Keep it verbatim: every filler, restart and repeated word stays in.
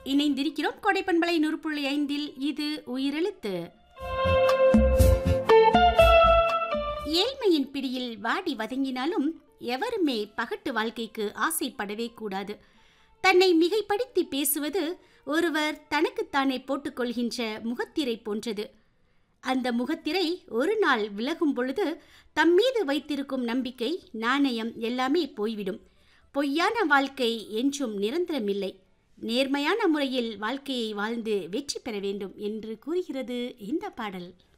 இணைந்திருக்கிறோம் கொடைப்பண்பலை நூறு புள்ளி ஐந்தில். இது உயிரெழுத்து. ஏழ்மையின் பிடியில் வாடி வதங்கினாலும் எவருமே பகட்டு வாழ்க்கைக்கு ஆசைப்படவே கூடாது. தன்னை மிகைப்படுத்தி பேசுவது ஒருவர் தனக்குத்தானே போட்டுக்கொள்கின்ற முகத்திரை போன்றது. அந்த முகத்திரை ஒரு நாள் விலகும் பொழுது தம்மீது வைத்திருக்கும் நம்பிக்கை, நாணயம் எல்லாமே போய்விடும். பொய்யான வாழ்க்கை என்றும் நிரந்தரமில்லை. நேர்மையான முறையில் வாழ்க்கையை வாழ்ந்து வெற்றி பெற வேண்டும் என்று கூறுகிறது இந்த பாடல்.